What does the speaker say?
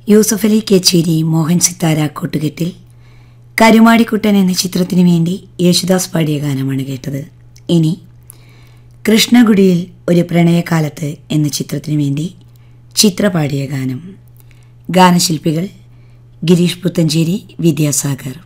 യൂസഫ് അലി കേച്ചേരി മോഹൻ സിത്താര കൂട്ടുകെട്ടിൽ കരുമാടിക്കുട്ടൻ എന്ന ചിത്രത്തിനു വേണ്ടി യേശുദാസ് പാടിയ ഗാനമാണ് കേട്ടത്. ഇനി കൃഷ്ണഗുഡിയിൽ ഒരു പ്രണയകാലത്ത് എന്ന ചിത്രത്തിനു വേണ്ടി ചിത്ര പാടിയ ഗാനം. ഗാനശില്പികൾ ഗിരീഷ് പുത്തഞ്ചേരി, വിദ്യാസാഗർ.